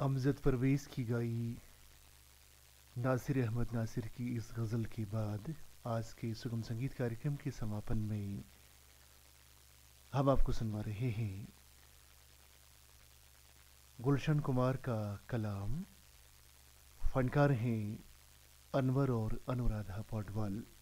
अमजद परवेज़ की गाई नासिर अहमद नासिर की इस गज़ल के बाद आज के सुगम संगीत कार्यक्रम के समापन में हम आपको सुनवा रहे हैं गुलशन कुमार का कलाम। फनकार हैं अनवर और अनुराधा पौडवाल।